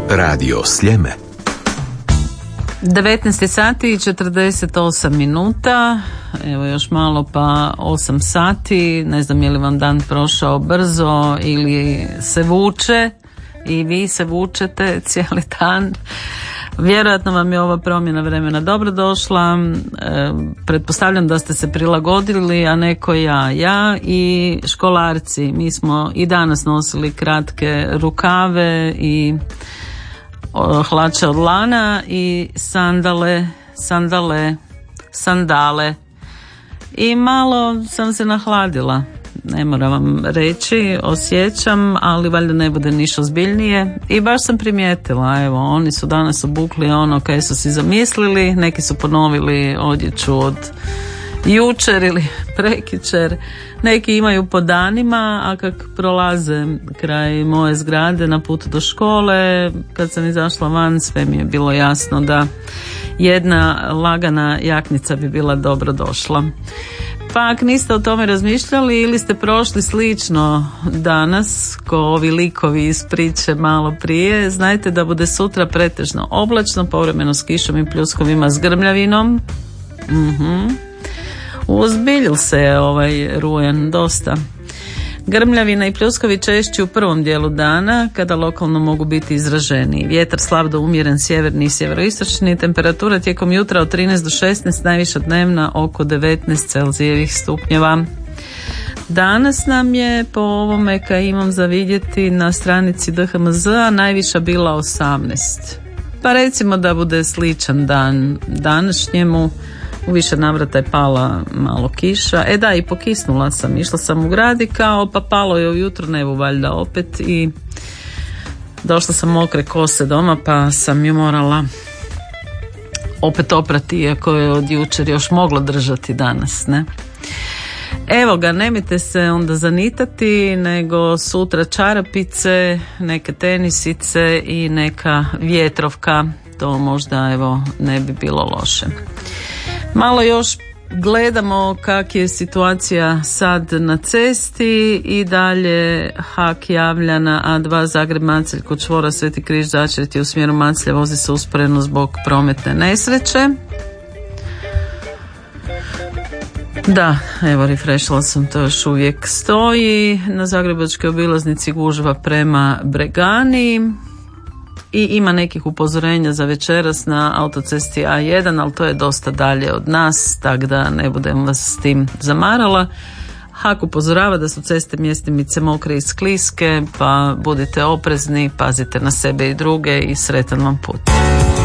Radio Sljeme. 19 sati i 48 minuta, evo još malo pa 8 sati, ne znam je li vam dan prošao brzo ili se vuče i vi se vučete cijeli dan. Vjerojatno vam je ova promjena vremena dobro došla, pretpostavljam da ste se prilagodili, a neko ja i školarci, mi smo i danas nosili kratke rukave i hlače od lana i sandale i malo sam se nahladila, ne moram vam reći, osjećam, ali valjda ne bude ništa ozbiljnije i baš sam primijetila, evo, oni su danas obukli ono kaj su si zamislili, neki su ponovili odjeću od jučer ili prekjučer, neki imaju po danima, a kak prolaze kraj moje zgrade na putu do škole, kad sam izašla van, sve mi je bilo jasno da jedna lagana jaknica bi bila dobro došla. Pa ako niste o tome razmišljali ili ste prošli slično danas, ko ovi likovi iz priče malo prije, znajte da bude sutra pretežno oblačno, povremeno s kišom i pljuskovima s grmljavinom. Uzbiljil se ovaj rujan dosta. Grmljavina i pljuskovi češći u prvom dijelu dana, kada lokalno mogu biti izraženiji. Vjetar slab do umjeren sjeverni i sjeveroistočni, temperatura tijekom jutra od 13 do 16, najviša dnevna oko 19 Celzijevih stupnjeva. Danas nam je po ovome kaj imam za vidjeti na stranici DHMZ-a najviša bila 18. Pa recimo da bude sličan dan današnjemu. U više navrata je pala malo kiša. Da, i pokisnula sam. Išla sam u grad i kao pa palo je ujutro nebu valjda opet i došla sam mokre kose doma pa sam ju morala opet oprati, iako je od jučer još moglo držati danas, ne? Evo ga, nemojte se onda zanitati, nego sutra čarapice, neke tenisice i neka vjetrovka. To možda evo ne bi bilo loše. Malo još gledamo kak je situacija sad na cesti i dalje hak javlja na A2 Zagreb-Macelj kod čvora Sveti Križ Začreti u smjeru Maclja, vozi se usporeno zbog prometne nesreće. Da, evo refreshala sam, to još uvijek stoji. Na zagrebačkoj obilaznici gužva prema Bregani. I ima nekih upozorenja za večeras na autocesti A1, ali to je dosta dalje od nas, tako da ne budem vas s tim zamarala. HAK upozorava da su ceste mjestimice mokre i skliske, pa budite oprezni, pazite na sebe i druge i sretan vam put.